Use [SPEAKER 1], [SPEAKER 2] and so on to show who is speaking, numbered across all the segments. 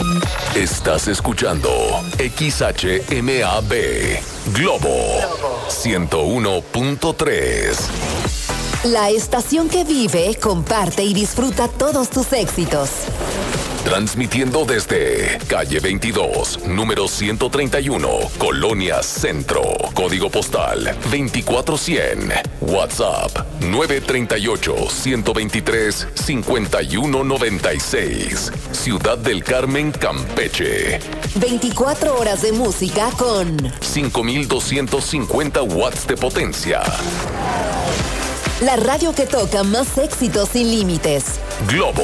[SPEAKER 1] Estás escuchando XHMAB Globo 101.3.
[SPEAKER 2] La estación que vive, comparte y disfruta todos tus éxitos.
[SPEAKER 1] Transmitiendo desde calle 22, número 131, Colonia Centro, código postal 24100, WhatsApp 938-123-5196, Ciudad del Carmen, Campeche.
[SPEAKER 2] 24 horas de música con
[SPEAKER 1] 5250 watts de potencia.
[SPEAKER 2] La radio que toca más éxitos sin límites.
[SPEAKER 1] Globo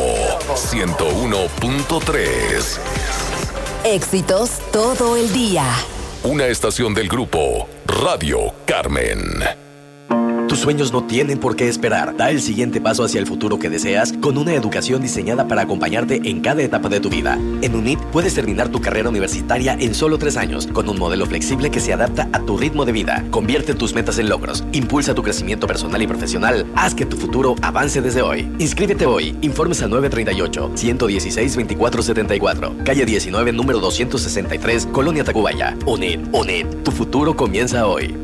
[SPEAKER 1] 101.3.
[SPEAKER 2] Éxitos todo el día.
[SPEAKER 1] Una estación del grupo Radio Carmen.
[SPEAKER 3] Tus sueños no tienen por qué esperar. Da el siguiente paso hacia el futuro que deseas con una educación diseñada para acompañarte en cada etapa de tu vida. En UNIT puedes terminar tu carrera universitaria en solo 3 años, con un modelo flexible que se adapta a tu ritmo de vida. Convierte tus metas en logros, impulsa tu crecimiento personal y profesional, haz que tu futuro avance desde hoy. Inscríbete hoy. Informes al 938-116-2474, calle 19, número 263, Colonia Tacubaya. UNIT, tu futuro comienza hoy.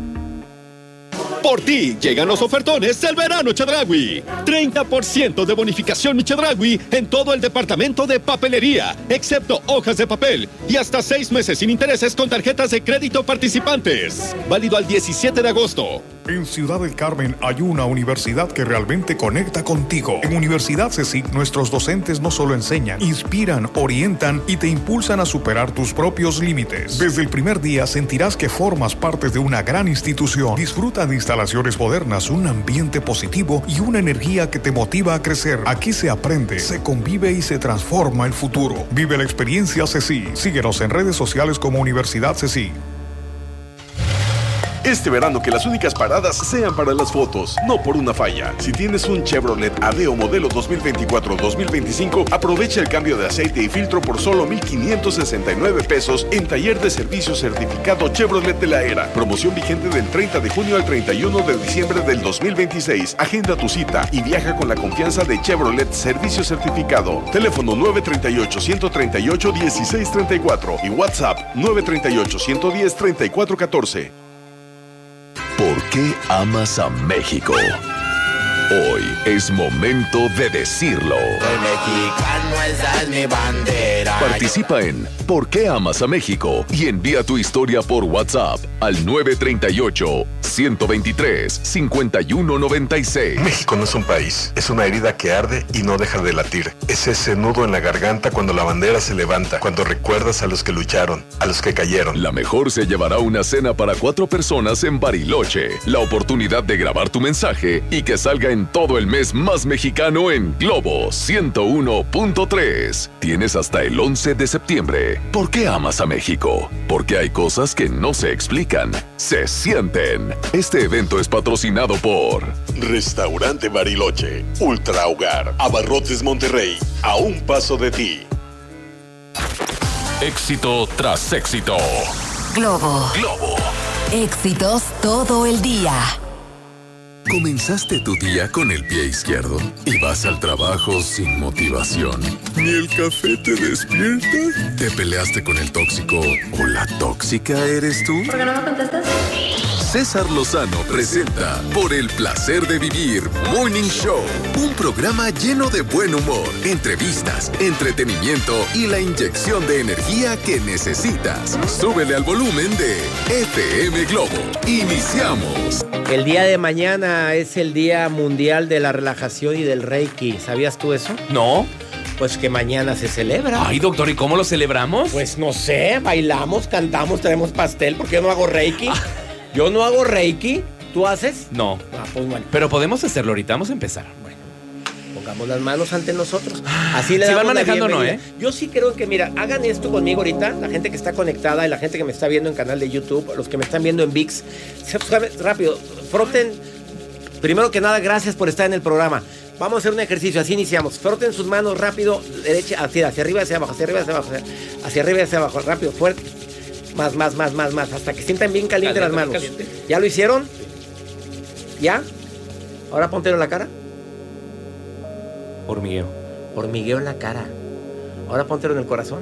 [SPEAKER 4] Por ti llegan los ofertones del verano Chedraui. 30% de bonificación mi Chedraui en todo el departamento de papelería, excepto hojas de papel, y hasta 6 meses sin intereses con tarjetas de crédito participantes. Válido al 17 de agosto.
[SPEAKER 5] En Ciudad del Carmen hay una universidad que realmente conecta contigo. En Universidad CSIC, nuestros docentes no solo enseñan, inspiran, orientan y te impulsan a superar tus propios límites. Desde el primer día sentirás que formas parte de una gran institución. Disfruta de instalaciones modernas, un ambiente positivo y una energía que te motiva a crecer. Aquí se aprende, se convive y se transforma el futuro. Vive la experiencia CSIC. Síguenos en redes sociales como Universidad CSIC.
[SPEAKER 6] Este verano que las únicas paradas sean para las fotos, no por una falla. Si tienes un Chevrolet Aveo modelo 2024-2025, aprovecha el cambio de aceite y filtro por solo 1,569 pesos en taller de servicio certificado Chevrolet de la Era. Promoción vigente del 30 de junio al 31 de diciembre del 2026. Agenda tu cita y viaja con la confianza de Chevrolet Servicio Certificado. Teléfono 938-138-1634 y WhatsApp 938-110-3414.
[SPEAKER 1] ¿Por qué amas a México? Hoy es momento de decirlo.
[SPEAKER 7] Soy mexicano, esa es mi bandera.
[SPEAKER 1] Participa en ¿Por qué amas a México? Y envía tu historia por WhatsApp al 938-123-5196.
[SPEAKER 8] México no es un país, es una herida que arde y no deja de latir. Es ese nudo en la garganta cuando la bandera se levanta, cuando recuerdas a los que lucharon, a los que cayeron.
[SPEAKER 1] La mejor se llevará una cena para 4 personas en Bariloche. La oportunidad de grabar tu mensaje y que salga en todo el mes más mexicano en Globo 101.3. Tienes hasta el 11 de septiembre. ¿Por qué amas a México? Porque hay cosas que no se explican, se sienten. Este evento es patrocinado por
[SPEAKER 6] Restaurante Bariloche, Ultra Hogar, Abarrotes Monterrey, a un paso de ti.
[SPEAKER 1] Éxito tras éxito.
[SPEAKER 2] Globo. Éxitos todo el día.
[SPEAKER 1] ¿Comenzaste tu día con el pie izquierdo y vas al trabajo sin motivación? ¿Ni el café te despierta? ¿Te peleaste con el tóxico o la tóxica eres tú?
[SPEAKER 9] ¿Por qué no me contestas?
[SPEAKER 1] César Lozano presenta Por el placer de vivir Morning Show, un programa lleno de buen humor, entrevistas, entretenimiento y la inyección de energía que necesitas. Súbele al volumen de FM Globo. Iniciamos.
[SPEAKER 10] El día de mañana es el Día Mundial de la Relajación y del Reiki. ¿Sabías tú eso?
[SPEAKER 11] No.
[SPEAKER 10] Pues que mañana se celebra.
[SPEAKER 11] Ay, doctor, ¿y cómo lo celebramos?
[SPEAKER 10] Pues no sé, bailamos, cantamos, tenemos pastel, porque yo no hago Reiki. Yo no hago Reiki. ¿Tú haces?
[SPEAKER 11] No.
[SPEAKER 10] Pues bueno.
[SPEAKER 11] Pero podemos hacerlo ahorita, vamos a empezar.
[SPEAKER 10] Bueno, pongamos las manos ante nosotros. Así le
[SPEAKER 11] si
[SPEAKER 10] damos
[SPEAKER 11] van manejando,
[SPEAKER 10] la
[SPEAKER 11] no,
[SPEAKER 10] bienvenida. Yo sí creo que, mira, hagan esto conmigo ahorita, la gente que está conectada y la gente que me está viendo en canal de YouTube, los que me están viendo en VIX. Rápido, froten. Primero que nada, gracias por estar en el programa. Vamos a hacer un ejercicio, así iniciamos. Froten sus manos rápido, derecha, hacia arriba, hacia abajo, hacia arriba, hacia abajo, hacia arriba, hacia abajo, rápido, fuerte. Más, hasta que sientan bien caliente las manos. ¿Ya lo hicieron? ¿Ya? Ahora póntelo en la cara.
[SPEAKER 11] Hormigueo.
[SPEAKER 10] Hormigueo en la cara. Ahora póntelo en el corazón.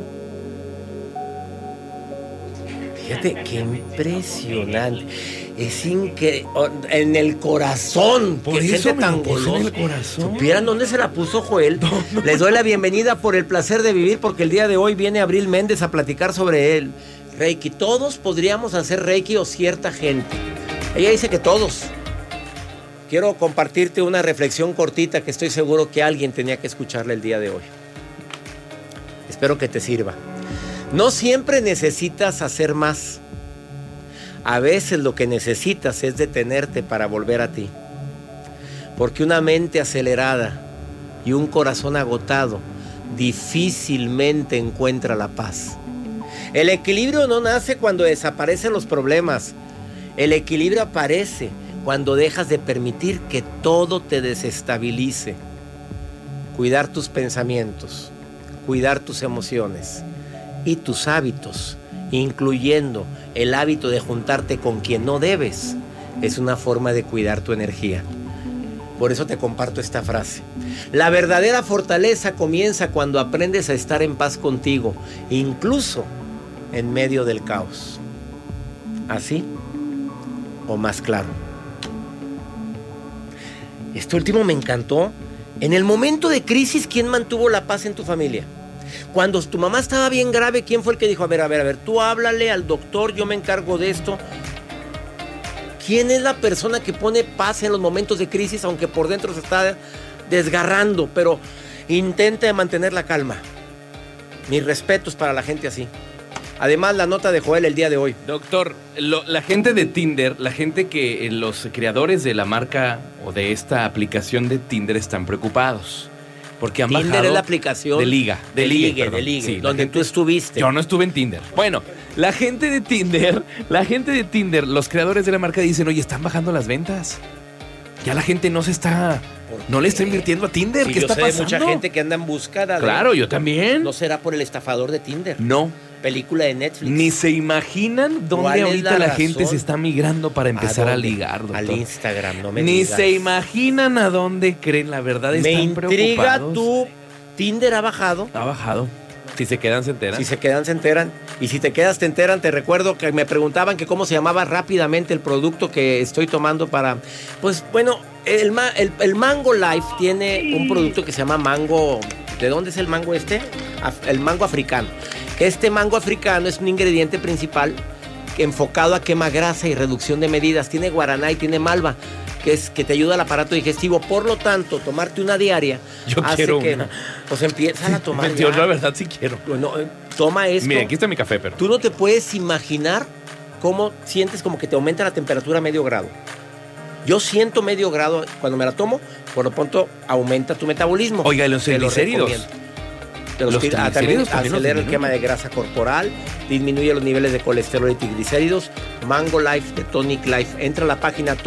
[SPEAKER 10] Fíjate, qué impresionante. Es increíble. En el corazón.
[SPEAKER 11] Por
[SPEAKER 10] Qué
[SPEAKER 11] eso
[SPEAKER 10] gente tan
[SPEAKER 11] golosa. En el
[SPEAKER 10] golosa.
[SPEAKER 11] corazón.
[SPEAKER 10] ¿Supieran dónde se la puso Joel? No. Les doy la bienvenida por el placer de vivir, porque el día de hoy viene Abril Méndez a platicar sobre él. Reiki. Todos podríamos hacer Reiki o cierta gente. Ella dice que todos. Quiero compartirte una reflexión cortita que estoy seguro que alguien tenía que escucharle el día de hoy. Espero que te sirva. No siempre necesitas hacer más. A veces lo que necesitas es detenerte para volver a ti. Porque una mente acelerada y un corazón agotado difícilmente encuentra la paz. El equilibrio no nace cuando desaparecen los problemas. El equilibrio aparece cuando dejas de permitir que todo te desestabilice. Cuidar tus pensamientos, cuidar tus emociones y tus hábitos, incluyendo el hábito de juntarte con quien no debes, es una forma de cuidar tu energía. Por eso te comparto esta frase. La verdadera fortaleza comienza cuando aprendes a estar en paz contigo, incluso en medio del caos. ¿Así o más claro? Esto último me encantó. En el momento de crisis, ¿quién mantuvo la paz en tu familia? Cuando tu mamá estaba bien grave, ¿quién fue el que dijo, a ver, tú háblale al doctor, yo me encargo de esto? ¿Quién es la persona que pone paz en los momentos de crisis, aunque por dentro se está desgarrando, pero intenta mantener la calma? Mis respetos para la gente así. Además, la nota de Joel el día de hoy.
[SPEAKER 11] Doctor, la gente de Tinder, la gente que los creadores de la marca o de esta aplicación de Tinder están preocupados. Porque han
[SPEAKER 10] Tinder
[SPEAKER 11] bajado
[SPEAKER 10] es la aplicación
[SPEAKER 11] de ligue,
[SPEAKER 10] sí, donde tú estuviste.
[SPEAKER 11] Yo no estuve en Tinder. Bueno, la gente de Tinder, los creadores de la marca dicen, oye, están bajando las ventas. Ya la gente no le está invirtiendo a Tinder.
[SPEAKER 10] Sí,
[SPEAKER 11] ¿Qué está pasando?
[SPEAKER 10] Hay mucha gente que anda en búsqueda de...
[SPEAKER 11] Claro, yo también.
[SPEAKER 10] ¿No será por el estafador de Tinder?
[SPEAKER 11] No.
[SPEAKER 10] Película de Netflix.
[SPEAKER 11] Ni se imaginan dónde ahorita la gente se está migrando para empezar a ligar, doctor.
[SPEAKER 10] Al Instagram, no me
[SPEAKER 11] Ni
[SPEAKER 10] digas.
[SPEAKER 11] se imaginan a dónde creen, la verdad están preocupados.
[SPEAKER 10] Me intriga tu... ¿Tinder ha bajado?
[SPEAKER 11] Ha bajado. Si se quedan, se enteran.
[SPEAKER 10] Si se quedan, se enteran. Y si te quedas, te enteran. Te recuerdo que me preguntaban que cómo se llamaba rápidamente el producto que estoy tomando para... Pues bueno, el Mango Life tiene un producto que se llama mango... ¿De dónde es el mango este? El mango africano. Este mango africano es un ingrediente principal enfocado a quema grasa y reducción de medidas. Tiene guaraná y tiene malva, que te ayuda al aparato digestivo. Por lo tanto, tomarte una diaria
[SPEAKER 11] hace quiero
[SPEAKER 10] que...
[SPEAKER 11] una.
[SPEAKER 10] Pues empiezan a tomar.
[SPEAKER 11] Yo la verdad sí quiero.
[SPEAKER 10] Bueno, toma esto.
[SPEAKER 11] Mira, aquí está mi café, pero...
[SPEAKER 10] Tú no te puedes imaginar cómo sientes como que te aumenta la temperatura a medio grado. Yo siento medio grado cuando me la tomo, por lo pronto aumenta tu metabolismo.
[SPEAKER 11] Oiga, ¿y los triglicéridos?
[SPEAKER 10] También acelera el quema de grasa corporal, disminuye los niveles de colesterol y triglicéridos. Mango Life de Tonic Life. Entra a la página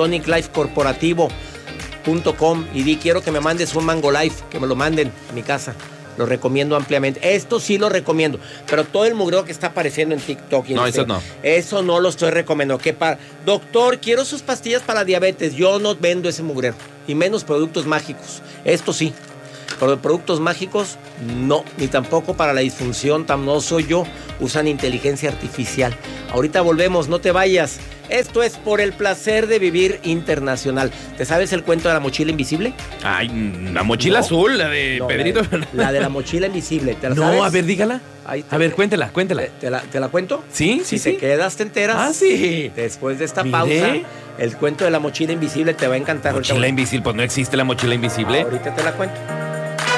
[SPEAKER 10] toniclifecorporativo.com y di, quiero que me mandes un Mango Life, que me lo manden a mi casa. Lo recomiendo ampliamente. Esto sí lo recomiendo. Pero todo el mugreo que está apareciendo en TikTok y en
[SPEAKER 11] eso no.
[SPEAKER 10] Eso no lo estoy recomendando. Doctor, quiero sus pastillas para diabetes. Yo no vendo ese mugrero. Y menos productos mágicos. Esto sí. Pero productos mágicos, no. Ni tampoco para la disfunción. No soy yo. Usan inteligencia artificial. Ahorita volvemos. No te vayas. Esto es Por el Placer de Vivir Internacional. ¿Te sabes el cuento de la mochila invisible?
[SPEAKER 11] Ay, la mochila azul, la de Pedrito.
[SPEAKER 10] La de la mochila invisible. ¿Te la
[SPEAKER 11] no,
[SPEAKER 10] sabes?
[SPEAKER 11] A ver, dígala. A ver, cuéntela.
[SPEAKER 10] ¿Te la cuento?
[SPEAKER 11] Sí,
[SPEAKER 10] Si te quedas, te enteras.
[SPEAKER 11] Ah, sí.
[SPEAKER 10] Después de esta pausa, el cuento de la mochila invisible te va a encantar.
[SPEAKER 11] ¿Mochila invisible? Pues no existe la mochila invisible.
[SPEAKER 10] Ahorita te la cuento.